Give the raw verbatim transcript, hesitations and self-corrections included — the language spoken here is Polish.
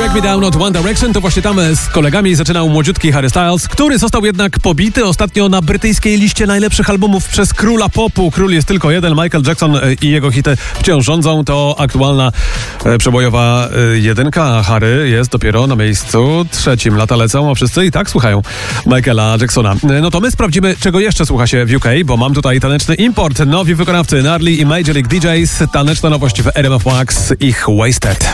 Break Me Down od One Direction to właśnie tam z kolegami zaczynał młodziutki Harry Styles, który został jednak pobity ostatnio na brytyjskiej liście najlepszych albumów przez króla popu. Król jest tylko jeden, Michael Jackson i jego hity wciąż rządzą. To aktualna e, przebojowa e, jedynka, a Harry jest dopiero na miejscu trzecim. Lata lecą, a wszyscy i tak słuchają Michaela Jacksona. E, no to my sprawdzimy, czego jeszcze słucha się w U K, bo mam tutaj taneczny import. Nowi wykonawcy Gnarly i Major League D Js, taneczna nowość w R M F Max, ich Wasted.